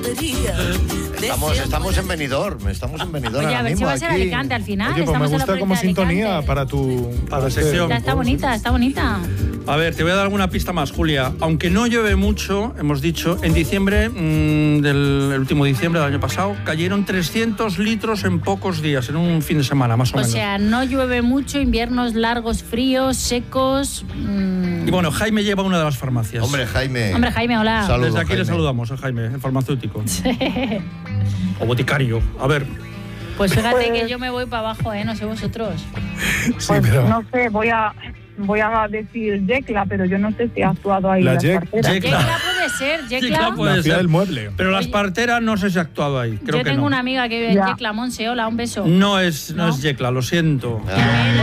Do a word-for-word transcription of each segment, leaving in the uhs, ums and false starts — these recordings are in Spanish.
lotería. Estamos, estamos en Benidorm, estamos en Benidorm. Oye, a ver si va a ser Alicante al final. Oye, pues me Estamos en la gusta como provincia de sintonía Alicante. para tu... Para la sección. Está, está bonita, está bonita. A ver, te voy a dar alguna pista más, Julia. Aunque no llueve mucho, hemos dicho, en diciembre, mmm, del el último diciembre del año pasado, cayeron trescientos litros en pocos días, en un fin de semana, más o, O menos. sea, no llueve mucho, inviernos largos, fríos, secos. Mmm. Y bueno, Jaime lleva una de las farmacias. Hombre, Jaime. Hombre, Jaime, hola. Saludos, Desde aquí Jaime. le saludamos a Jaime, el farmacéutico. Sí. O boticario. A ver. Pues fíjate que yo me voy para abajo, ¿eh? No sé vosotros. Sí, Pues pero... no sé, voy a voy a decir Yecla, pero yo no sé si ha actuado ahí La las Yec- parteras. Yecla. Yecla puede ser, Yecla Yecla. puede La ciudad ser. del mueble. Pero las Oye. parteras no sé si ha actuado ahí. Creo Yo que tengo no. una amiga que vive en Ya. Yecla, Monse, hola, un beso. No es, no ¿No? es Yecla, lo siento. Qué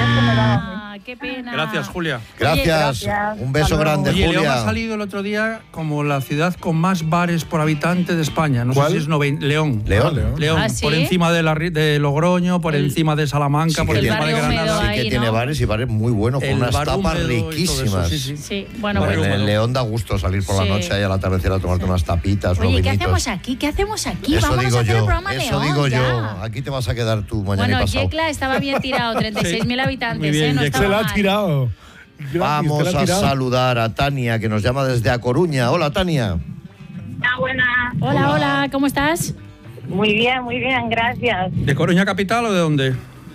Ah. pena, qué pena. Gracias, Julia. Gracias. Gracias. Un beso Hasta luego. grande, Oye, León ha Julia. salido el otro día como la ciudad con más bares por habitante de España. No ¿Cuál? sé si es noven... León. León. León. León, ¿Ah, sí? por encima de, la, ri- de Logroño, por El- encima de Salamanca, Sí por que el encima de barrio húmedo Granada. Sí ahí, que tiene ¿no? bares y bares muy buenos, con El unas bar tapas húmedo y todo eso, riquísimas. sí, sí. Sí, bueno, Bueno, pues. en León da gusto salir por la Sí. noche y al atardecer a tomarte unas tapitas, unos Oye, ¿qué vinitos. hacemos aquí? ¿Qué hacemos aquí? Eso Vámonos digo a hacer el yo, programa en eso León, digo ya. yo. Aquí te vas a quedar tú mañana Bueno, y pasado. Yecla estaba bien tirado, treinta y seis mil habitantes, Muy bien, ¿eh? No Yecla. estaba Se la ha mal. tirado. Gratis, Vamos te la ha a tirado. saludar a Tania, que nos llama desde A Coruña. Hola, Tania. Ah, buena. Hola, hola, ¿cómo estás? Muy bien, muy bien, gracias. ¿De Coruña capital o de dónde?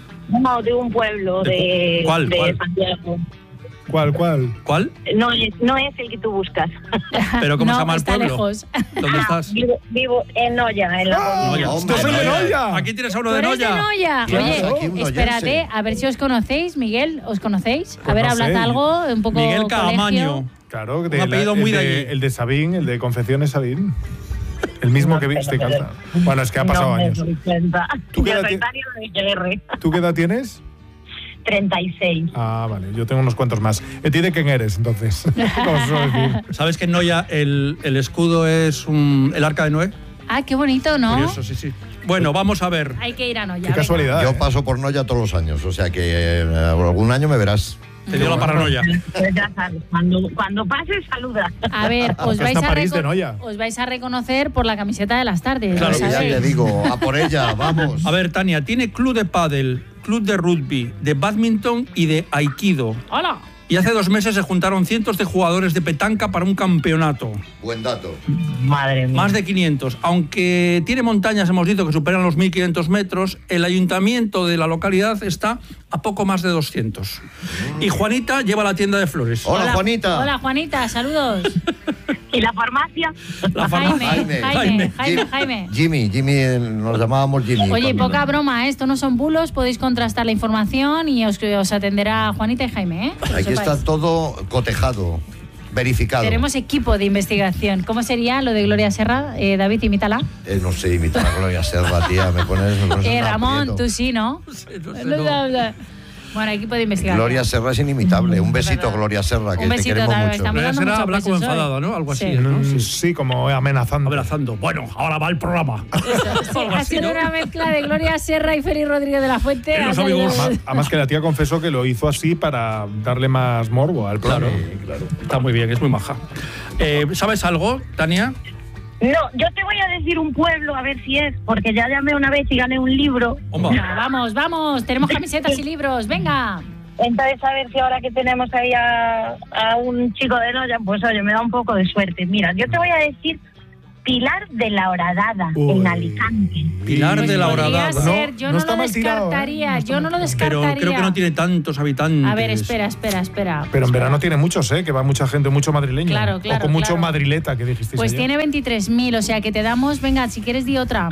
No, de un pueblo de, ¿Cuál, de cuál? Santiago. ¿Cuál, cuál? ¿Cuál? No es, no es el que tú buscas. ¿Pero cómo no, se llama el está pueblo? lejos. ¿Dónde Ah, estás? Vivo, vivo en Noya, en la ¡Ah! Noya. Hombre, ¡Yo soy de Noya. Noya! Aquí tienes a uno ¿Tú de eres de Noya. Noya? Claro. Oye, Aquí un espérate, noyense. a ver si os conocéis. Miguel, ¿os conocéis? A Pues ver, no hablad sé. algo, un poco Miguel colegio. Caamaño. Claro, Un apellido el muy de de, allí. el de Sabín, el de Confecciones Sabín. El mismo que viste y calza. Bueno, es que ha pasado no me años. doy cuenta. ¿Tú qué Yo edad soy ti- Tania de G R. ¿Tú qué edad tienes? treinta y seis. Ah, vale, yo tengo unos cuantos más. ¿Y de quién eres, entonces? ¿Cómo os suelo decir? ¿Sabes que en Noya el, el escudo es un, el arca de Noé? Ah, qué bonito, ¿no? Curioso, sí, sí. Bueno, vamos a ver. Hay que ir a Noya. Qué casualidad. Yo ¿eh? paso por Noya todos los años, o sea que eh, algún año me verás. Te dio la paranoia. Pues ya sabes, cuando, cuando pases, saluda. A ver, os Está vais a, París de reco- Noya. os vais a reconocer por la camiseta de las tardes. Claro, ¿lo Que ya sabéis? te digo, a por ella, vamos. A ver, Tania, tiene club de pádel, club de rugby, de badminton y de aikido. ¡Hola! Y hace dos meses se juntaron cientos de jugadores de petanca para un campeonato. Buen dato. Madre mía. Más de quinientos. Aunque tiene montañas, hemos dicho, que superan los mil quinientos metros, el ayuntamiento de la localidad está a poco más de doscientos. Y Juanita lleva la tienda de flores. Hola, Juanita. Hola, Juanita, saludos. ¿Y la farmacia? La Jaime, farmacia. Jaime, Jaime, Jaime. Jaime. Jimmy, Jimmy, eh, nos llamábamos Jimmy. Oye, cuando- poca broma, ¿eh? Esto no son bulos, podéis contrastar la información y os, os atenderá Juanita y Jaime, ¿eh? Que lo Aquí sepáis. está todo cotejado, verificado. Tenemos equipo de investigación. ¿Cómo sería lo de Gloria Serra? Eh, David, imítala. Eh, no sé imitar a Gloria Serra, tía, me pones... Me pones Eh, en Ramón, aprieto. tú sí, ¿no? No sé, no sé, no. Bueno, equipo de investigación. Gloria Serra es inimitable. Un besito, verdad. Gloria Serra, que Un te besito, queremos David, mucho. estamos Gloria dando Serra muchos habla como besos hoy. enfadada, ¿no? Algo así, Sí. ¿no? Mm, sí, como amenazando. Abrazando. Bueno, ahora va el programa. Eso, sí, Algo ha así, sido ¿no? una mezcla de Gloria Serra y Félix Rodríguez de la Fuente. Y los Ha salido- amigos. Además, además que la tía confesó que lo hizo así para darle más morbo al programa. Claro, está muy bien, es muy maja. Eh, ¿Sabes algo, Tania? No, yo te voy a decir un pueblo, a ver si es, porque ya llamé una vez y gané un libro. Hombre. Venga, vamos, vamos, tenemos camisetas y libros, venga. Entonces, a ver si ahora que tenemos ahí a, a un chico de Noya, pues oye, me da un poco de suerte. Mira, yo te voy a decir Pilar de la Horadada, Uy. en Alicante. Pilar Pues de la podría Horadada. ser, No, yo no no, está lo mal tirado, ¿eh? descartaría, No está yo no lo mal. descartaría. Pero creo que no tiene tantos habitantes. A ver, espera, espera, espera. Pero en verano tiene muchos, ¿eh? Que va mucha gente, mucho madrileño. Claro, claro, O con mucho claro. madrileta, que dijisteis Pues ayer. tiene veintitrés mil, o sea que te damos, venga, si quieres di otra.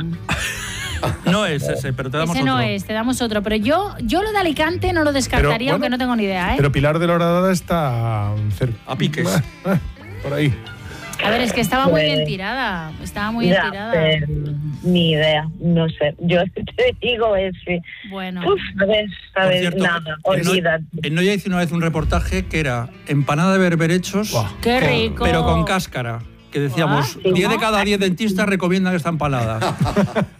No es ese, pero te damos Ese otro. no es, te damos otro. Pero yo, yo lo de Alicante no lo descartaría, Pero, bueno, aunque no tengo ni idea, ¿eh? Pero Pilar de la Horadada está cerca. A piques. Por ahí. A ver, es que estaba muy Pues- bien tirada. Estaba muy bien Ya, tirada. pero ni idea, no sé. Yo te digo ese. Bueno. Uf, sabes, Por sabes, cierto, nada, en Noya- olvídate. en Noya hice una vez un reportaje que era empanada de berberechos, Buah. ¡Qué con- rico! pero con cáscara. Que decíamos, Ah, diez de ¿sí? cada diez dentistas recomiendan esta empanada.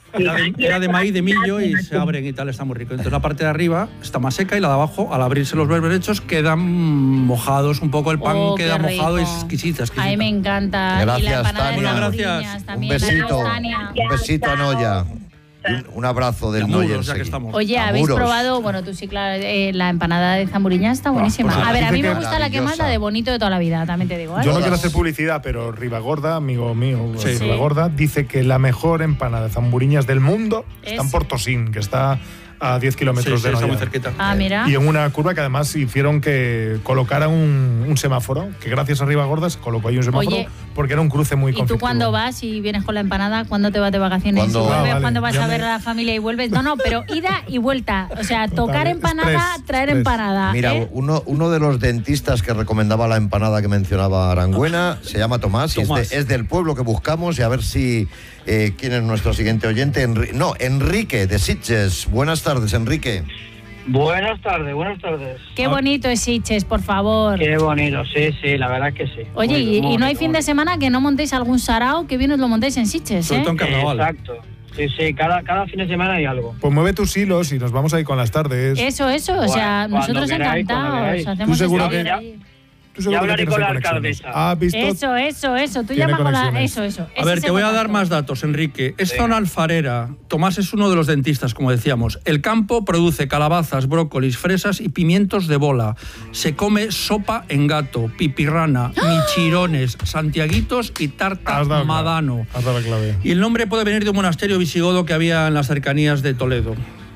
Era de, era de maíz, de millo y se abren y tal, está muy rico. Entonces la parte de arriba está más seca y la de abajo, al abrirse los berberechos, quedan mojados un poco, el pan Oh, queda qué mojado y rico. es exquisita, exquisita. A mí me encanta. Gracias, y la empanada de Tania. zamburiñas Gracias. Un también. besito, Adiós, Tania. un besito a Noya. Un, un abrazo del Amuros, Noya. ya que enseguida. estamos. Oye, ¿habéis Amuros. probado? Bueno, tú sí, claro, eh, la empanada de zamburiñas está buenísima. pues A ver, a mí dice me que gusta la que más, la de bonito de toda la vida, también te digo. ¿eh? Yo no Todas. quiero hacer publicidad, pero Ribagorda, amigo mío, Sí. Ribagorda, dice que la mejor empanada de zamburiñas del mundo Es- está en Portosín, que está a diez Sí, kilómetros sí, de está muy Noya. cerquita. Ah, mira. Y en una curva que además hicieron que colocaran un, un semáforo, que gracias a Ribagorda se colocó ahí un semáforo, Oye, porque era un cruce muy ¿Y tú conflictivo. cuándo vas y vienes con la empanada? ¿Cuándo te vas de vacaciones? ¿Cuándo? ¿Y vuelves? Ah, vale. ¿Cuándo vas Ya a ver me- a la familia y vuelves? No, no, pero ida y vuelta. O sea, tocar empanada, express, traer express. empanada. Mira, ¿eh? uno, uno de los dentistas que recomendaba la empanada que mencionaba Arangüena se llama Tomás, y es, Tomás. de- es del pueblo que buscamos, y a ver si eh, quién es nuestro siguiente oyente. Enri- no, Enrique de Sitges. Buenas tardes, Enrique. Buenas tardes, buenas tardes. Qué bonito es Sitges, por favor. Qué bonito, sí, sí, la verdad es que sí. Oye, Muy- y, muy y no hay bonito, fin muy de semana que no montéis algún sarao que bien os lo montéis en Sitges, Sobre ¿eh? todo en carnaval. Exacto. Sí, sí, cada, cada fin de semana hay algo. Pues mueve tus hilos y nos vamos ahí con las tardes. Eso, eso, o sea, Cuando nosotros queráis, cuando encantados. queráis. Hacemos Tú seguro este que- día allí. Tú seguro Ya que hablaré tienes con ahí la conexiones. alcaldesa. ¿Has visto? Eso, eso, eso. Tú Tiene llama con la... conexiones. Eso, eso. A Ese ver, es te el voy a dar contacto. más datos, Enrique. Es Venga. zona alfarera. Tomás es uno de los dentistas, como decíamos. El campo produce calabazas, brócolis, fresas y pimientos de bola. Se come sopa en gato, pipirrana, michirones, santiaguitos y tarta Has dado la- madano. Has dado la clave. Y el nombre puede venir de un monasterio visigodo que había en las cercanías de Toledo.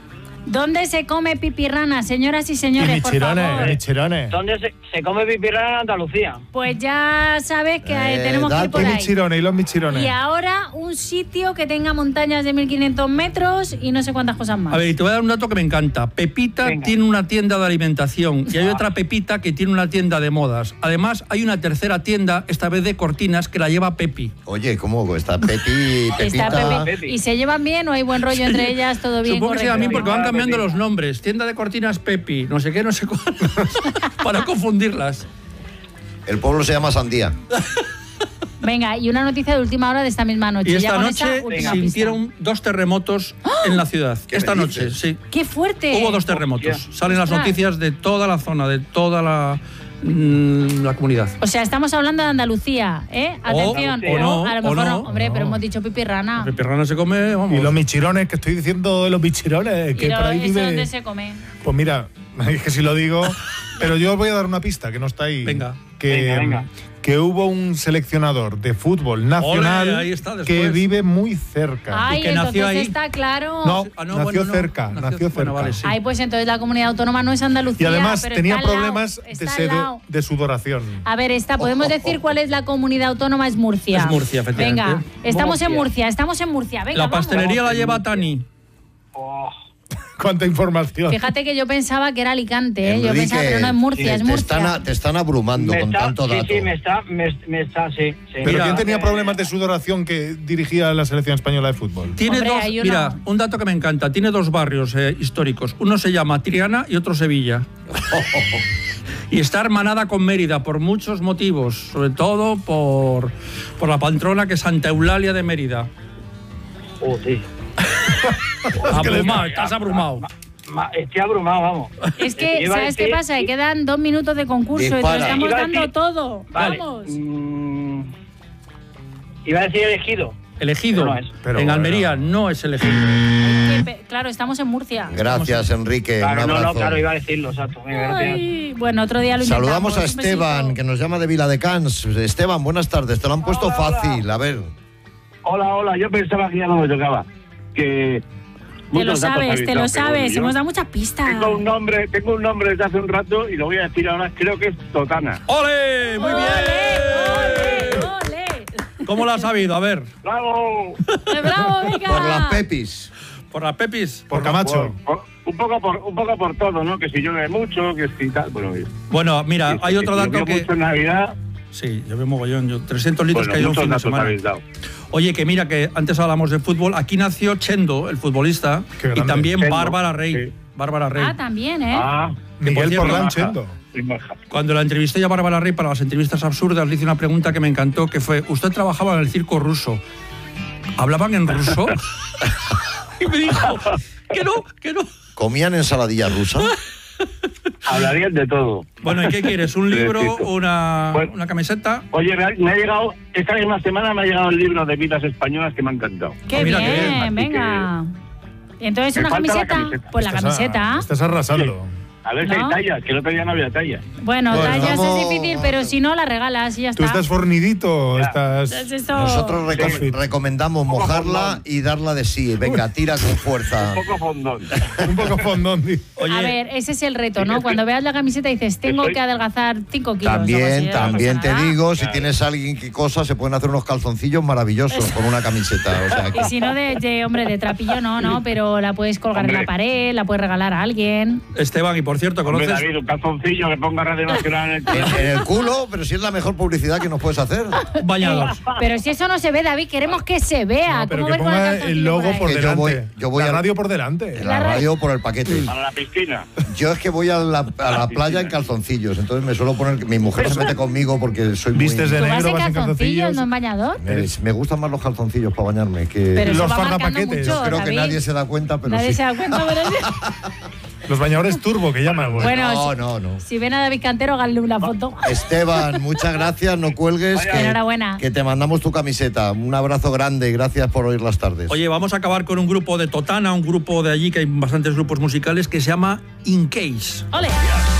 ¿Dónde se come pipirrana, señoras y señores, por Michirones, favor? michirones. ¿Dónde se, se come pipirana en Andalucía? Pues ya sabes que eh, Eh, tenemos que ir dato. por Y ahí. michirones, y los michirones. Y ahora un sitio que tenga montañas de mil quinientos metros y no sé cuántas cosas más. A ver, y te voy a dar un dato que me encanta. Pepita Venga. tiene una tienda de alimentación y hay otra Pepita que tiene una tienda de modas. Además, hay una tercera tienda, esta vez de cortinas, que la lleva Pepi. Oye, ¿cómo está Pepi, Pepita? Está Pepe. Pepe. ¿Y se llevan bien o hay buen rollo entre ellas? ¿Todo bien? Supongo que se correcto? llama bien porque van Hola, cambiando Pepi. los nombres. Tienda de cortinas Pepi, no sé qué, no sé cuál. Para confundirlas. El pueblo se llama Sandía. Venga, y una noticia de última hora de esta misma noche. Y Ya esta con noche esa última sintieron dos terremotos en la ciudad. ¿Qué Esta me noche, dices? sí. pista. ¡Qué fuerte! Hubo dos terremotos. Hostia. Salen las Ostras. noticias de toda la zona, de toda la, mm, la comunidad. O sea, estamos hablando de Andalucía, ¿eh? Atención. o no, a lo o mejor no. Hombre, pero hemos dicho pipirrana. La pepirrana se come, vamos. Y los michirones, que estoy diciendo de los michirones, ¿Y que lo- por ahí eso vive... dónde se come? Pues mira, es que si lo digo, pero yo os voy a dar una pista que no está ahí. Venga. Que, Venga, venga. que hubo un seleccionador de fútbol nacional Ole, ahí está, después. que vive muy cerca. Ay, que entonces nació ahí. está claro. No, Ah, no, nació bueno, no. cerca, Nació- nació, bueno, cerca. vale, sí. Ay, pues entonces la comunidad autónoma no es Andalucía. Y además pero tenía está al lado, problemas de, está al sed- lado. de sudoración. A ver, esta, ¿podemos decir cuál es la comunidad autónoma? Es Murcia. Es Murcia, efectivamente. Venga, estamos en Murcia. Murcia, estamos en Murcia. Venga, La vamos. pastelería la lleva Tani. Oh, Cuánta información. Fíjate que yo pensaba que era Alicante, ¿eh? Yo Enrique, pensaba, pero no es Murcia, te, es te Murcia. están, a- te están abrumando me con está, tanto sí, dato. sí, me está, me, me está, sí, sí. Pero Mira, ¿quién tenía eh, problemas de sudoración que dirigía la selección española de fútbol? Tiene Hombre, dos, hay uno- mira, un dato que me encanta. Tiene dos barrios eh, históricos. Uno se llama Triana y otro Sevilla. Y está hermanada con Mérida por muchos motivos, sobre todo por, por la patrona que es Santa Eulalia de Mérida. Joder. Abrumado, estás abrumado. Ma- Estoy abrumado, vamos. Es que, Iba a ¿sabes qué decir- pasa? Que quedan dos minutos de concurso y te lo Dispara. estamos Iba a dando decir- todo. Vale. Vamos. mm, iba a decir elegido. Elegido. Pero no es. Pero en bueno. Almería no es elegido. Que pe- claro, estamos en Murcia. Gracias, Enrique. Claro, un no, abrazo. no, claro, iba a decirlo, exacto. Venga, gracias. Ay, bueno, otro día lo intentamos. Saludamos a Un Esteban, besito. que nos llama de Viladecans. Esteban, buenas tardes. Te lo han puesto Hola, hola. fácil. A ver. Hola, hola, yo pensaba que ya no me tocaba. Que Te lo muchos datos sabes, habéis te dado, lo pero sabes. bueno, yo Hemos dado muchas pistas. Tengo un nombre, tengo un nombre desde hace un rato y lo voy a decir ahora, creo que es Totana. ¡Ole! ¡Muy ¡Ole, bien! ole, ole! ¿Cómo lo has sabido? A ver, ¡Bravo! ¡Eh, ¡Bravo, venga! Por las Pepis. por las Pepis. Por Camacho. Por- por- un poco por un poco por todo, ¿no? Que si llueve mucho, que si tal, bueno, que- Bueno, mira, que- hay que otro si dato llovió que... mucho en Navidad, Sí, yo veo mogollón. Yo, trescientos litros bueno, que hay un muchos fin de datos semana. habéis dado. Oye, que mira, que antes hablamos de fútbol. Aquí nació Chendo, el futbolista, Qué y grande. también Chendo, Bárbara Rey. sí. Bárbara Rey. Ah, también, ¿eh? Ah, Miguel cierto, Porlán baja. Chendo. y baja. Cuando la entrevisté yo a Bárbara Rey para las entrevistas absurdas, le hice una pregunta que me encantó, que fue, ¿usted trabajaba en el circo ruso? hablaban en ruso. Y me dijo, que no, que no. ¿Comían ensaladilla rusa? Hablarían de todo. Bueno, ¿y qué quieres? ¿Un libro, Fresquito. una, Bueno. una camiseta? Oye, me ha, me ha llegado, esta misma semana me ha llegado el libro de vidas españolas que me ha encantado. Qué Ah, mira, bien, qué bien. venga. ¿Y entonces Me una falta la camiseta? camiseta. Pues la Estás a- camiseta. Estás arrasando. A ver si ¿No? hay tallas, que el otro día no había tallas. Bueno, Bueno, tallas vamos- es difícil, pero si no la regalas y ya ¿Tú está. estás fornidito? Ya. Estás... Entonces esto- Nosotros recom- Sí. recomendamos mojarla y darla de sí. Venga, tira con fuerza. Un poco fondón. Un poco fondón. di. Oye, A ver, ese es el reto, ¿no? Cuando veas la camiseta dices, tengo Estoy- que adelgazar cinco kilos. o algo También, así, no también pasa te nada. digo, si tienes a alguien que cosa, se pueden hacer unos calzoncillos maravillosos con una camiseta. O sea, que- Y si no, de, de, hombre, de trapillo no, ¿no? Pero la puedes colgar en Hombre. la pared, la puedes regalar a alguien. Esteban, y por cierto, Hombre, ¿conoces? David, un calzoncillo que ponga Radio Nacional en el en, culo. en el culo, pero si es la mejor publicidad que nos puedes hacer. Bañador. Pero si eso no se ve, David, queremos que se vea. No, pero ¿Cómo que ver con ponga calzoncillo el logo por ahí? por Que yo delante. voy- yo voy la a- radio por delante. La radio por el paquete. Para la piscina. Yo es que voy a la, a la playa en calzoncillos, entonces me suelo poner. Mi mujer se mete conmigo porque soy muy. Vistes de ¿Tú vas negro, en vas en calzoncillos, calzoncillos. no en bañador? Me, me gustan más los calzoncillos para bañarme que. Pero Los eso va marcando fardapaquetes. mucho, Creo que David. nadie se da cuenta, pero Nadie sí. se da cuenta, pero sí. Los bañadores turbo que llaman. güey. Bueno, No, si, no, no. si ven a David Cantero, háganle una foto. Esteban, muchas gracias, no cuelgues. Vaya. Que, Enhorabuena. que te mandamos tu camiseta. Un abrazo grande y gracias por oír las tardes. Oye, vamos a acabar con un grupo de Totana, un grupo de allí, que hay bastantes grupos musicales, que se llama In Case. ¡Ole!